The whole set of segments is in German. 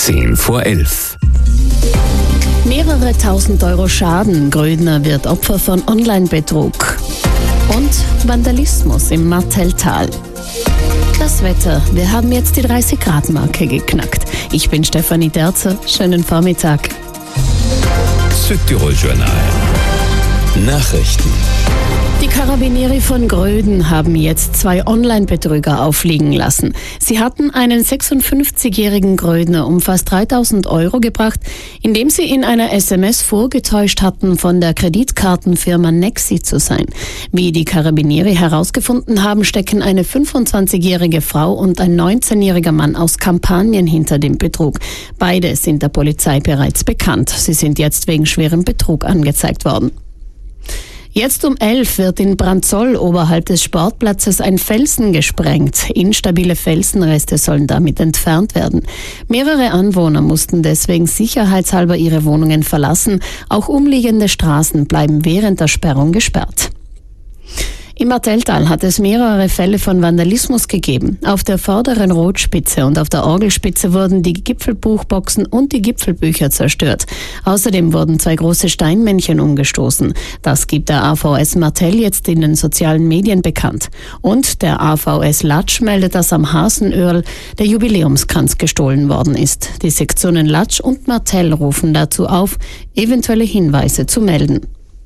10:10. Mehrere tausend Euro Schaden. Grödner wird Opfer von Online-Betrug. Und Vandalismus im Martelltal. Das Wetter. Wir haben jetzt die 30-Grad-Marke geknackt. Ich bin Stefanie Derzer. Schönen Vormittag. Südtirol-Journal. Nachrichten. Die Carabinieri von Gröden haben jetzt 2 Online-Betrüger auffliegen lassen. Sie hatten einen 56-jährigen Grödner um fast 3.000 Euro gebracht, indem sie in einer SMS vorgetäuscht hatten, von der Kreditkartenfirma Nexi zu sein. Wie die Carabinieri herausgefunden haben, stecken eine 25-jährige Frau und ein 19-jähriger Mann aus Kampanien hinter dem Betrug. Beide sind der Polizei bereits bekannt. Sie sind jetzt wegen schwerem Betrug angezeigt worden. Jetzt um 11 wird in Branzoll oberhalb des Sportplatzes ein Felsen gesprengt. Instabile Felsenreste sollen damit entfernt werden. Mehrere Anwohner mussten deswegen sicherheitshalber ihre Wohnungen verlassen. Auch umliegende Straßen bleiben während der Sperrung gesperrt. Im Martelltal hat es mehrere Fälle von Vandalismus gegeben. Auf der vorderen Rotspitze und auf der Orgelspitze wurden die Gipfelbuchboxen und die Gipfelbücher zerstört. Außerdem wurden 2 große Steinmännchen umgestoßen. Das gibt der AVS Martell jetzt in den sozialen Medien bekannt. Und der AVS Latsch meldet, dass am Hasenöhrl der Jubiläumskranz gestohlen worden ist. Die Sektionen Latsch und Martell rufen dazu auf, eventuelle Hinweise zu melden.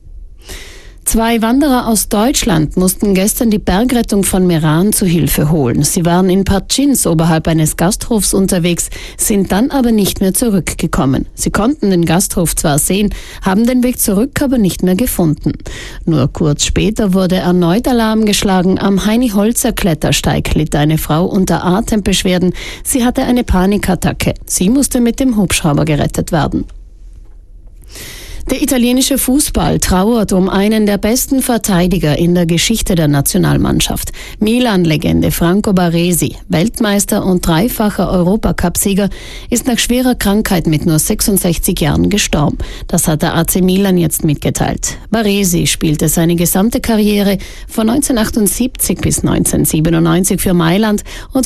2 Wanderer aus Deutschland mussten gestern die Bergrettung von Meran zu Hilfe holen. Sie waren in Partschins oberhalb eines Gasthofs unterwegs, sind dann aber nicht mehr zurückgekommen. Sie konnten den Gasthof zwar sehen, haben den Weg zurück aber nicht mehr gefunden. Nur kurz später wurde erneut Alarm geschlagen. Am Heini-Holzer-Klettersteig litt eine Frau unter Atembeschwerden. Sie hatte eine Panikattacke. Sie musste mit dem Hubschrauber gerettet werden. Der italienische Fußball trauert um einen der besten Verteidiger in der Geschichte der Nationalmannschaft. Milan-Legende Franco Baresi, Weltmeister und 3-facher Europacup-Sieger, ist nach schwerer Krankheit mit nur 66 Jahren gestorben. Das hat der AC Milan jetzt mitgeteilt. Baresi spielte seine gesamte Karriere von 1978 bis 1997 für Mailand und